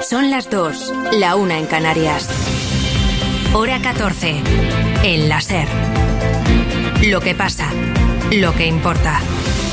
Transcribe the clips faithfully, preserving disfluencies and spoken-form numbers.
Son las dos, la una en Canarias. Hora catorce, en la SER. Lo que pasa, lo que importa.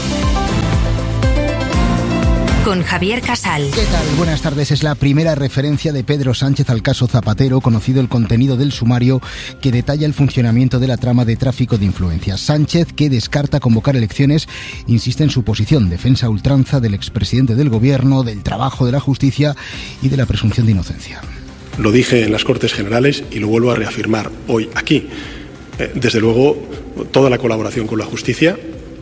Con Javier Casal. ¿Qué tal? Buenas tardes. Es la primera referencia de Pedro Sánchez al caso Zapatero, conocido el contenido del sumario que detalla el funcionamiento de la trama de tráfico de influencias. Sánchez, que descarta convocar elecciones, insiste en su posición, defensa a ultranza del expresidente del gobierno, del trabajo de la justicia y de la presunción de inocencia. Lo dije en las Cortes Generales y lo vuelvo a reafirmar hoy aquí. Eh, desde luego, toda la colaboración con la justicia,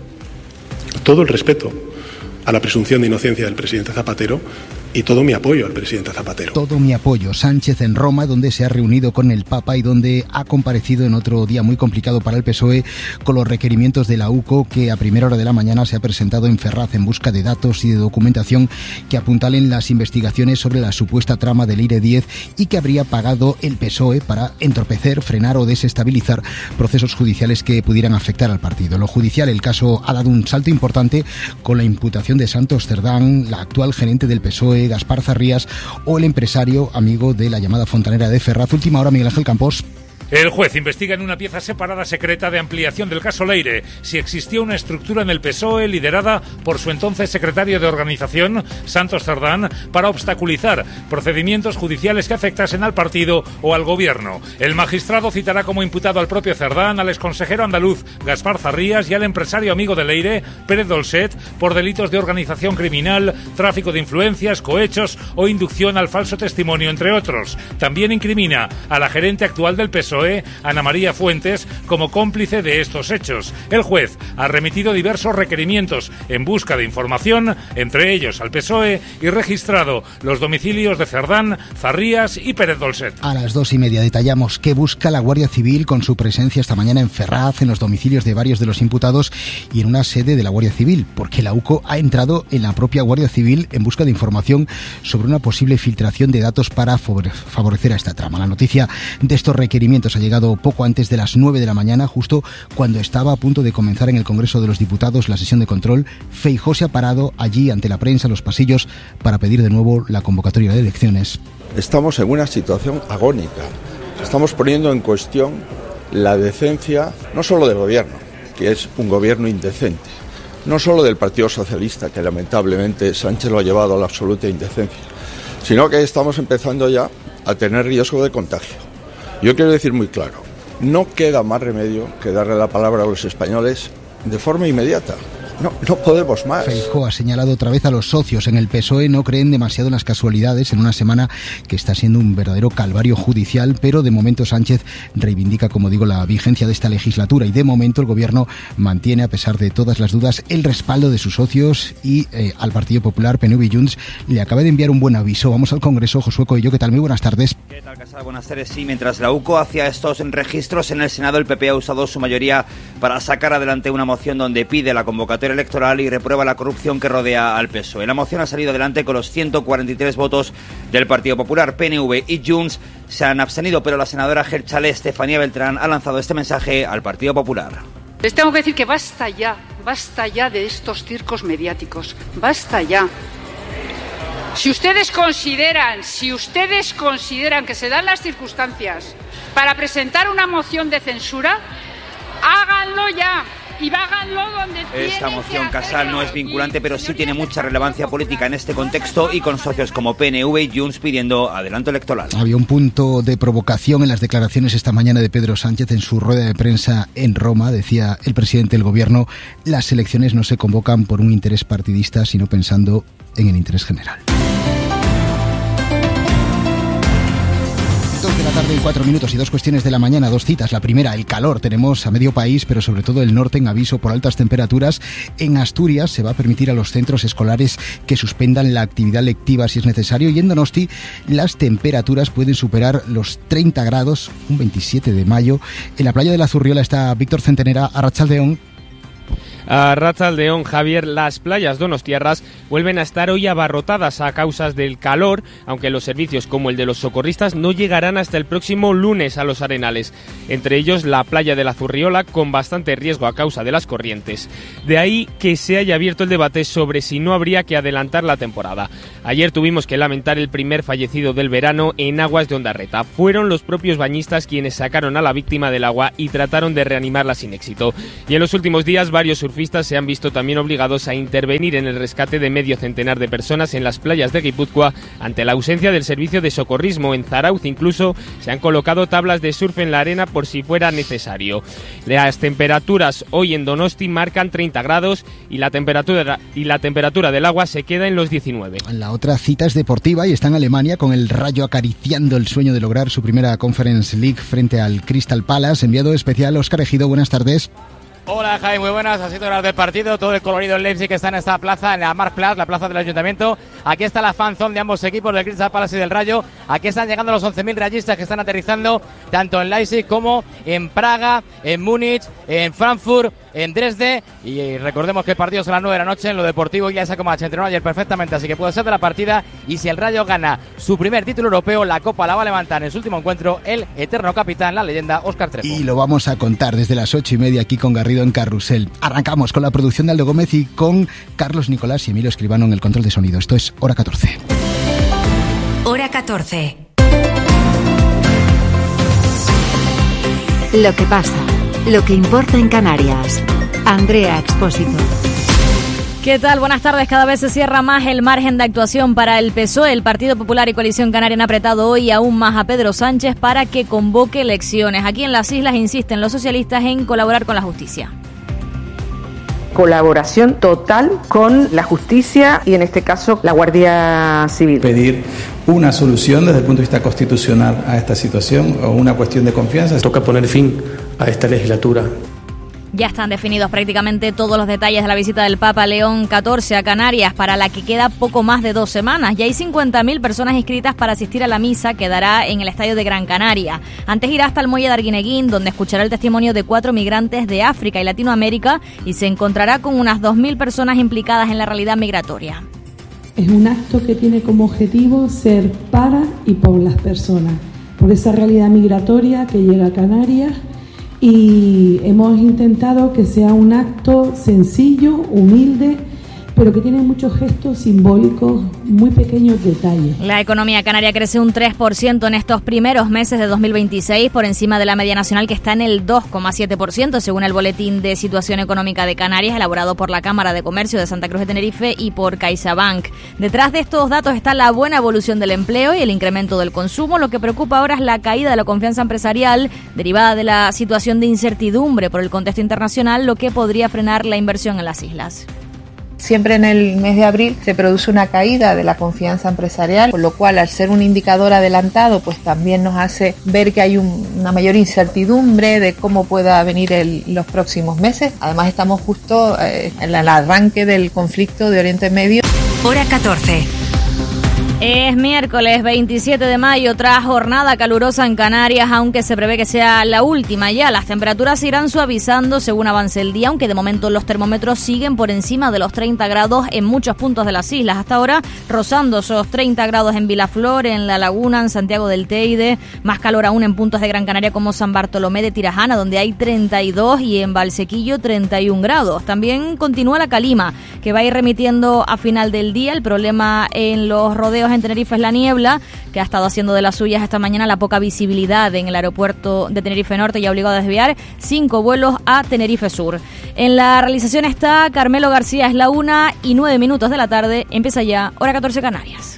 todo el respeto a la presunción de inocencia del presidente Zapatero y todo mi apoyo al presidente Zapatero. Todo mi apoyo. Sánchez en Roma, donde se ha reunido con el Papa y donde ha comparecido en otro día muy complicado para el P S O E con los requerimientos de la U C O, que a primera hora de la mañana se ha presentado en Ferraz en busca de datos y de documentación que apuntalen las investigaciones sobre la supuesta trama del Eire diez y que habría pagado el P S O E para entorpecer, frenar o desestabilizar procesos judiciales que pudieran afectar al partido. En lo judicial, el caso ha dado un salto importante con la imputación de Santos Cerdán, la actual gerente del P S O E, Gaspar Zarrías, o el empresario amigo de la llamada fontanera de Ferraz. Última hora, Miguel Ángel Campos. El juez investiga en una pieza separada secreta de ampliación del caso Leire si existía una estructura en el P S O E liderada por su entonces secretario de organización, Santos Cerdán, para obstaculizar procedimientos judiciales que afectasen al partido o al gobierno. El magistrado citará como imputado al propio Cerdán, al exconsejero andaluz Gaspar Zarrías y al empresario amigo de Leire, Pérez Dolcet, por delitos de organización criminal, tráfico de influencias, cohechos o inducción al falso testimonio, entre otros. También incrimina a la gerente actual del P S O E, Ana María Fuentes, como cómplice de estos hechos. El juez ha remitido diversos requerimientos en busca de información, entre ellos al P S O E, y registrado los domicilios de Cerdán, Zarrías y Pérez Dolcet. A las dos y media detallamos qué busca la Guardia Civil con su presencia esta mañana en Ferraz, en los domicilios de varios de los imputados y en una sede de la Guardia Civil, porque la U C O ha entrado en la propia Guardia Civil en busca de información sobre una posible filtración de datos para favorecer a esta trama. La noticia de estos requerimientos ha llegado poco antes de las nueve de la mañana, justo cuando estaba a punto de comenzar en el Congreso de los Diputados la sesión de control. Feijóo se ha parado allí ante la prensa en los pasillos para pedir de nuevo la convocatoria de elecciones. Estamos en una situación agónica. Estamos poniendo en cuestión la decencia, no solo del gobierno, que es un gobierno indecente, no solo del Partido Socialista, que lamentablemente Sánchez lo ha llevado a la absoluta indecencia, sino que estamos empezando ya a tener riesgo de contagio. Yo quiero decir muy claro, no queda más remedio que darle la palabra a los españoles de forma inmediata. No, no podemos más. Feijóo ha señalado otra vez a los socios en el P S O E. No creen demasiado en las casualidades en una semana que está siendo un verdadero calvario judicial, pero de momento Sánchez reivindica, como digo, la vigencia de esta legislatura y de momento el gobierno mantiene, a pesar de todas las dudas, el respaldo de sus socios y eh, al Partido Popular, P N V y Junts le acaba de enviar un buen aviso. Vamos al Congreso. Josué Coello, ¿qué tal? Muy buenas tardes. ¿Qué tal, Casal? Buenas tardes. Sí, mientras la U C O hacía estos registros en el Senado, el P P ha usado su mayoría para sacar adelante una moción donde pide la convocatoria electoral y reprueba la corrupción que rodea al P S O E. La moción ha salido adelante con los ciento cuarenta y tres votos del Partido Popular. P N V y Junts se han abstenido, pero la senadora Geltzale, Estefanía Beltrán, ha lanzado este mensaje al Partido Popular. Les tengo que decir que basta ya, basta ya de estos circos mediáticos, basta ya. Si ustedes consideran, si ustedes consideran que se dan las circunstancias para presentar una moción de censura, háganlo ya. Y háganlo donde Esta moción, Casal, no es vinculante, pero sí tiene mucha relevancia política en este contexto y con socios como P N V y Junts pidiendo adelanto electoral. Había un punto de provocación en las declaraciones esta mañana de Pedro Sánchez en su rueda de prensa en Roma. Decía el presidente del gobierno, las elecciones no se convocan por un interés partidista, sino pensando en el interés general. De la tarde y cuatro minutos y dos cuestiones de la mañana, dos citas. La primera, el calor. Tenemos a medio país, pero sobre todo el norte, en aviso por altas temperaturas. En Asturias se va a permitir a los centros escolares que suspendan la actividad lectiva si es necesario. Y en Donosti las temperaturas pueden superar los treinta grados, un veintisiete de mayo. En la playa de la Zurriola está Víctor Centenera. Arratsaldeon. A Arratsaldeon, Javier, las playas donostiarras vuelven a estar hoy abarrotadas a causa del calor, aunque los servicios como el de los socorristas no llegarán hasta el próximo lunes a los arenales. Entre ellos la playa de la Zurriola, con bastante riesgo a causa de las corrientes. De ahí que se haya abierto el debate sobre si no habría que adelantar la temporada. Ayer tuvimos que lamentar el primer fallecido del verano en aguas de Ondarreta. Fueron los propios bañistas quienes sacaron a la víctima del agua y trataron de reanimarla sin éxito. Y en los últimos días varios surfistas se han visto también obligados a intervenir en el rescate de medio centenar de personas en las playas de Guipúzcoa ante la ausencia del servicio de socorrismo. En Zarauz incluso se han colocado tablas de surf en la arena por si fuera necesario. Las temperaturas hoy en Donosti marcan treinta grados y la temperatura y la temperatura del agua se queda en los diecinueve. La otra cita es deportiva y está en Alemania, con el Rayo acariciando el sueño de lograr su primera Conference League frente al Crystal Palace. Enviado especial Óscar Ejido, buenas tardes. Hola Jaime, muy buenas, a siete horas del partido, todo el colorido en Leipzig que está en esta plaza, en la Marktplatz, la plaza del Ayuntamiento. Aquí está la fanzone de ambos equipos, del Crystal Palace y del Rayo. Aquí están llegando los once mil rayistas que están aterrizando tanto en Leipzig como en Praga, en Múnich, en Frankfurt, en Dresde. Y recordemos que el partido es a las nueve de la noche. En lo deportivo ya esa Comanche entrenó ayer perfectamente, así que puede ser de la partida. Y si el Rayo gana su primer título europeo, la Copa la va a levantar en su último encuentro el eterno capitán, la leyenda Óscar Trejo. Y lo vamos a contar desde las ocho y media aquí con Garrido en Carrusel. Arrancamos con la producción de Aldo Gómez y con Carlos Nicolás y Emilio Escribano en el control de sonido. Esto es Hora catorce. Hora catorce. Lo que pasa, lo que importa en Canarias. Andrea Expósito. ¿Qué tal? Buenas tardes. Cada vez se cierra más el margen de actuación para el P S O E. El Partido Popular y Coalición Canaria han apretado hoy aún más a Pedro Sánchez para que convoque elecciones. Aquí en las islas insisten los socialistas en colaborar con la justicia. Colaboración total con la justicia y en este caso la Guardia Civil. Pedir una solución desde el punto de vista constitucional a esta situación o una cuestión de confianza. Toca poner fin a esta legislatura. Ya están definidos prácticamente todos los detalles de la visita del Papa León catorce a Canarias, para la que queda poco más de dos semanas. Ya hay cincuenta mil personas inscritas para asistir a la misa que dará en el Estadio de Gran Canaria. Antes irá hasta el muelle de Arguineguín, donde escuchará el testimonio de cuatro migrantes de África y Latinoamérica y se encontrará con unas dos mil personas implicadas en la realidad migratoria. Es un acto que tiene como objetivo ser para y por las personas, por esa realidad migratoria que llega a Canarias. Y hemos intentado que sea un acto sencillo, humilde, pero que tiene muchos gestos simbólicos, muy pequeños detalles. La economía canaria crece un tres por ciento en estos primeros meses de dos mil veintiséis, por encima de la media nacional, que está en el dos coma siete por ciento, según el Boletín de Situación Económica de Canarias, elaborado por la Cámara de Comercio de Santa Cruz de Tenerife y por CaixaBank. Detrás de estos datos está la buena evolución del empleo y el incremento del consumo. Lo que preocupa ahora es la caída de la confianza empresarial, derivada de la situación de incertidumbre por el contexto internacional, lo que podría frenar la inversión en las islas. Siempre en el mes de abril se produce una caída de la confianza empresarial, con lo cual, al ser un indicador adelantado, pues también nos hace ver que hay un, una mayor incertidumbre de cómo pueda venir el, los próximos meses. Además, estamos justo eh, en el arranque del conflicto de Oriente Medio. Hora catorce. Es miércoles veintisiete de mayo, tras jornada calurosa en Canarias, aunque se prevé que sea la última ya. Las temperaturas se irán suavizando según avance el día, aunque de momento los termómetros siguen por encima de los treinta grados en muchos puntos de las islas. Hasta ahora rozando esos treinta grados en Vilaflor, en La Laguna, en Santiago del Teide. Más calor aún en puntos de Gran Canaria como San Bartolomé de Tirajana, donde hay treinta y dos, y en Valsequillo treinta y un grados. También continúa la calima, que va a ir remitiendo a final del día. El problema en los rodeos en Tenerife es la niebla, que ha estado haciendo de las suyas esta mañana. La poca visibilidad en el aeropuerto de Tenerife Norte y ha obligado a desviar cinco vuelos a Tenerife Sur. En la realización está Carmelo García. Es la una y nueve minutos de la tarde. Empieza ya Hora catorce Canarias.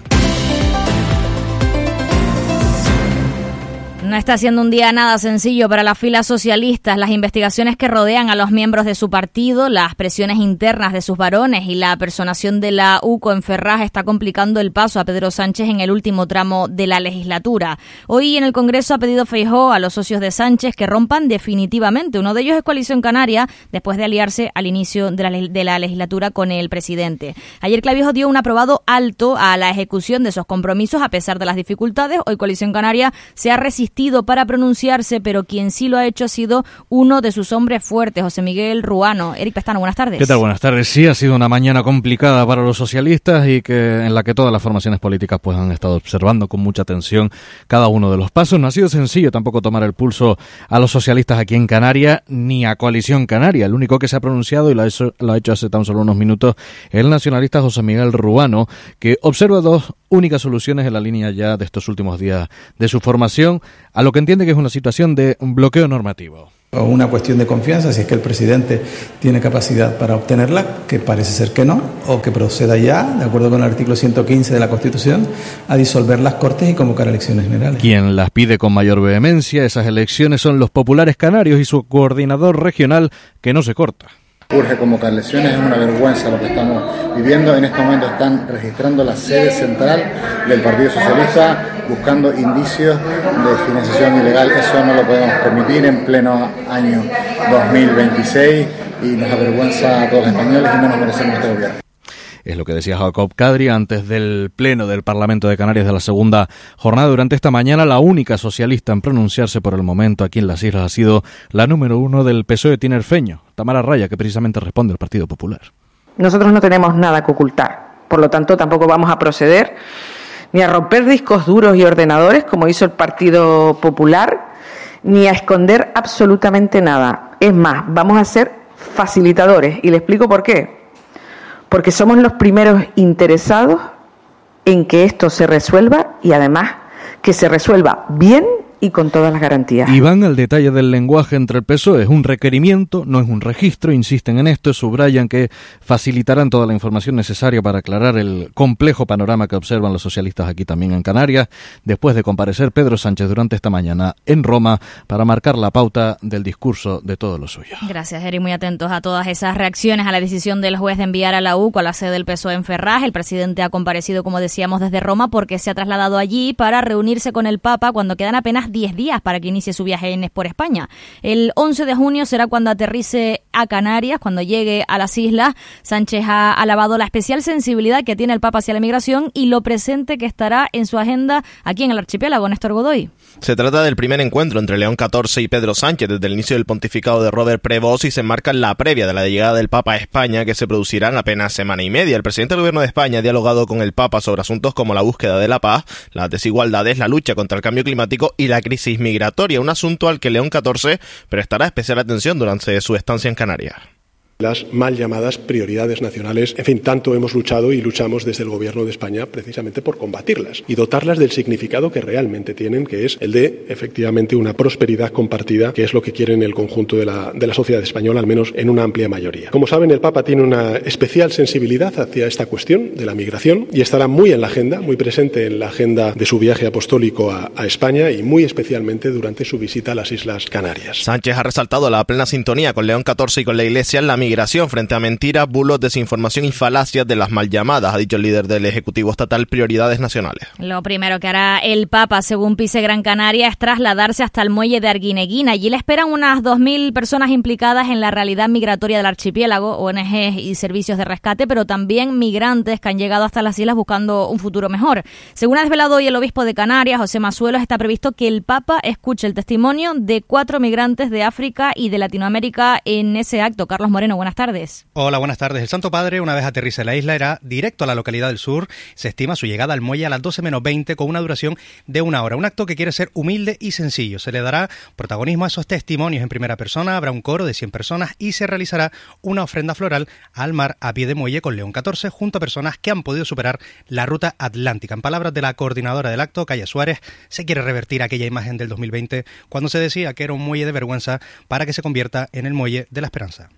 No está siendo un día nada sencillo para las filas socialistas. Las investigaciones que rodean a los miembros de su partido, las presiones internas de sus varones y la personación de la U C O en Ferraz está complicando el paso a Pedro Sánchez en el último tramo de la legislatura. Hoy en el Congreso ha pedido Feijóo a los socios de Sánchez que rompan definitivamente. Uno de ellos es Coalición Canaria, después de aliarse al inicio de la, de la legislatura con el presidente. Ayer Clavijo dio un aprobado alto a la ejecución de esos compromisos a pesar de las dificultades. Hoy Coalición Canaria se ha resistido insistido para pronunciarse, pero quien sí lo ha hecho ha sido uno de sus hombres fuertes, José Miguel Ruano. Eric Pestano, buenas tardes. ¿Qué tal? Buenas tardes. Sí, ha sido una mañana complicada para los socialistas y que en la que todas las formaciones políticas pues han estado observando con mucha atención cada uno de los pasos. No ha sido sencillo tampoco tomar el pulso a los socialistas aquí en Canarias ni a Coalición Canaria. El único que se ha pronunciado y lo ha hecho, lo ha hecho hace tan solo unos minutos es el nacionalista José Miguel Ruano, que observa dos únicas soluciones en la línea ya de estos últimos días de su formación a lo que entiende que es una situación de bloqueo normativo. O una cuestión de confianza, si es que el presidente tiene capacidad para obtenerla, que parece ser que no, o que proceda ya, de acuerdo con el artículo ciento quince de la Constitución, a disolver las Cortes y convocar elecciones generales. Quien las pide con mayor vehemencia, esas elecciones, son los populares canarios y su coordinador regional, que no se corta. Urge convocar elecciones, es una vergüenza lo que estamos viviendo. En este momento están registrando la sede central del Partido Socialista buscando indicios de financiación ilegal. Eso no lo podemos permitir en pleno año dos mil veintiséis y nos avergüenza a todos los españoles y no nos merecemos este gobierno. Es lo que decía Jacob Cadri antes del pleno del Parlamento de Canarias de la segunda jornada. Durante esta mañana, la única socialista en pronunciarse por el momento aquí en las islas ha sido la número uno del P S O E tinerfeño, Tamara Raya, que precisamente responde al Partido Popular. Nosotros no tenemos nada que ocultar, por lo tanto tampoco vamos a proceder ni a romper discos duros y ordenadores como hizo el Partido Popular, ni a esconder absolutamente nada. Es más, vamos a ser facilitadores y le explico por qué. Porque somos los primeros interesados en que esto se resuelva y además que se resuelva bien y con todas las garantías. Y van al detalle del lenguaje entre el P S O E. Es un requerimiento, no es un registro, insisten en esto, subrayan que facilitarán toda la información necesaria para aclarar el complejo panorama que observan los socialistas aquí también en Canarias, después de comparecer Pedro Sánchez durante esta mañana en Roma para marcar la pauta del discurso de todo lo suyo. Gracias, Eri. Muy atentos a todas esas reacciones a la decisión del juez de enviar a la U C O a la sede del P S O E en Ferraz. El presidente ha comparecido, como decíamos, desde Roma porque se ha trasladado allí para reunirse con el Papa cuando quedan apenas diez días para que inicie su viaje en, por España. El once de junio será cuando aterrice a Canarias, cuando llegue a las islas. Sánchez ha alabado la especial sensibilidad que tiene el Papa hacia la migración y lo presente que estará en su agenda aquí en el archipiélago. Néstor Godoy. Se trata del primer encuentro entre León catorce y Pedro Sánchez desde el inicio del pontificado de Robert Prevost y se enmarca en la previa de la llegada del Papa a España, que se producirá en apenas semana y media. El presidente del Gobierno de España ha dialogado con el Papa sobre asuntos como la búsqueda de la paz, las desigualdades, la lucha contra el cambio climático y la crisis migratoria, un asunto al que León catorce prestará especial atención durante su estancia en Canarias. Las mal llamadas prioridades nacionales, en fin, tanto hemos luchado y luchamos desde el Gobierno de España precisamente por combatirlas y dotarlas del significado que realmente tienen, que es el de, efectivamente, una prosperidad compartida, que es lo que quieren el conjunto de la, de la sociedad española, al menos en una amplia mayoría. Como saben, el Papa tiene una especial sensibilidad hacia esta cuestión de la migración y estará muy en la agenda, muy presente en la agenda de su viaje apostólico a, a España y muy especialmente durante su visita a las Islas Canarias. Sánchez ha resaltado la plena sintonía con León catorce y con la Iglesia en la migración migración frente a mentiras, bulos, desinformación y falacias de las mal llamadas, ha dicho el líder del Ejecutivo Estatal, prioridades nacionales. Lo primero que hará el Papa, según Pise Gran Canaria, es trasladarse hasta el muelle de Arguineguín. Allí le esperan unas dos mil personas implicadas en la realidad migratoria del archipiélago, O N Ges y servicios de rescate, pero también migrantes que han llegado hasta las islas buscando un futuro mejor. Según ha desvelado hoy el obispo de Canarias, José Mazuelos, está previsto que el Papa escuche el testimonio de cuatro migrantes de África y de Latinoamérica en ese acto. Carlos Moreno, buenas tardes. Hola, buenas tardes. El Santo Padre, una vez aterriza en la isla, irá directo a la localidad del sur. Se estima su llegada al muelle a las doce menos veinte con una duración de una hora. Un acto que quiere ser humilde y sencillo. Se le dará protagonismo a esos testimonios en primera persona, habrá un coro de cien personas y se realizará una ofrenda floral al mar a pie de muelle con León catorce junto a personas que han podido superar la ruta atlántica. En palabras de la coordinadora del acto, Calla Suárez, se quiere revertir aquella imagen del dos mil veinte cuando se decía que era un muelle de vergüenza para que se convierta en el muelle de la esperanza.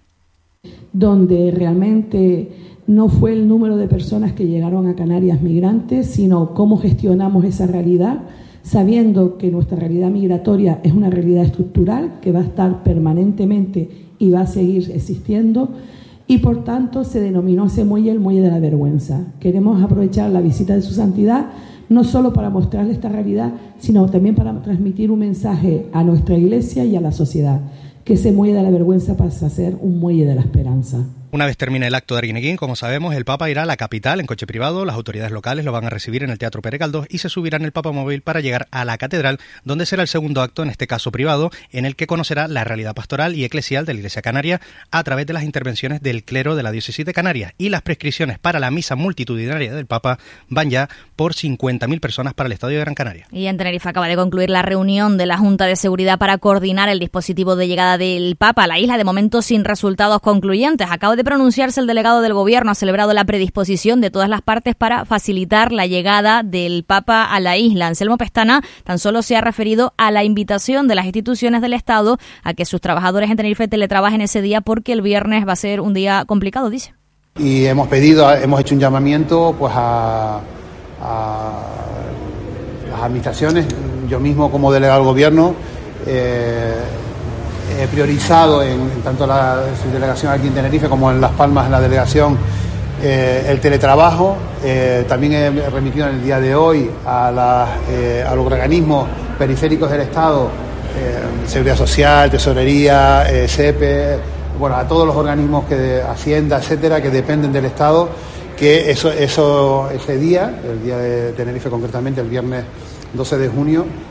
Donde realmente no fue el número de personas que llegaron a Canarias migrantes, sino cómo gestionamos esa realidad, sabiendo que nuestra realidad migratoria es una realidad estructural que va a estar permanentemente y va a seguir existiendo, y por tanto se denominó ese muelle el muelle de la vergüenza. Queremos aprovechar la visita de su santidad no solo para mostrarle esta realidad, sino también para transmitir un mensaje a nuestra iglesia y a la sociedad, que ese muelle de la vergüenza pasa a ser un muelle de la esperanza. Una vez termine el acto de Arguineguín, como sabemos, el Papa irá a la capital en coche privado, las autoridades locales lo van a recibir en el Teatro Pere Galdós y se subirá en el Papamóvil para llegar a la catedral, donde será el segundo acto, en este caso privado, en el que conocerá la realidad pastoral y eclesial de la Iglesia Canaria a través de las intervenciones del clero de la diócesis de Canarias, y las prescripciones para la misa multitudinaria del Papa van ya por cincuenta mil personas para el Estadio de Gran Canaria. Y en Tenerife acaba de concluir la reunión de la Junta de Seguridad para coordinar el dispositivo de llegada del Papa a la isla, de momento sin resultados concluyentes. Acaba de pronunciarse el delegado del Gobierno, ha celebrado la predisposición de todas las partes para facilitar la llegada del Papa a la isla. Anselmo Pestana tan solo se ha referido a la invitación de las instituciones del Estado a que sus trabajadores en Tenerife teletrabajen ese día porque el viernes va a ser un día complicado, dice. Y hemos pedido, hemos hecho un llamamiento pues a, a las administraciones, yo mismo como delegado del Gobierno, eh, he priorizado en, en tanto la su delegación aquí en Tenerife como en Las Palmas, en la delegación, eh, el teletrabajo. Eh, también he remitido en el día de hoy a, la, eh, a los organismos periféricos del Estado, eh, Seguridad Social, Tesorería, eh, S E P E, bueno, a todos los organismos que de Hacienda, etcétera, que dependen del Estado, que eso, eso, ese día, el día de Tenerife concretamente, el viernes doce de junio,